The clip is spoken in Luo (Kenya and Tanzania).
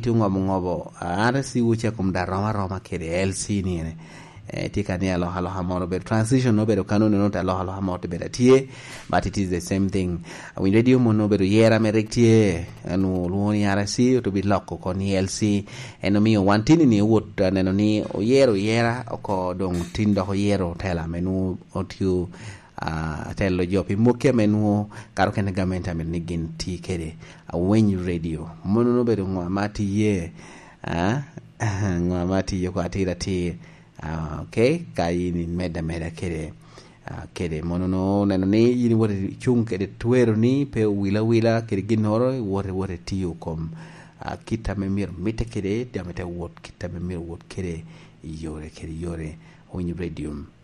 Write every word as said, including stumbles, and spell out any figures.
tu ngobo ngobo R C uche kum da roma roma kede L C ni ne eh, tika ni aloha aloha moro be transition no be kanuni no ta aloha aloha moro be tie but it is the same thing win radio mo no be yera me rektie anu luoni R C to be lokko ko ni L C eno mi wantini ni wot neno ni o yero yera ko dong tindo ko yero tela menu otiu uh, tello jopi moke menu karo ken gamenta men ni ginti kede a wen radio mono no be ngwa mati ye ah ngwa mati ye ko atira ti uh, okay kai ni meda meda kede uh, kede mono no neno ni yini wote chung kede tuero ni pe wila wila kede ginoro wote wote tiyo kom uh, kita memir mite kede diamete wot kita memir wot kede yore kede yore wen radio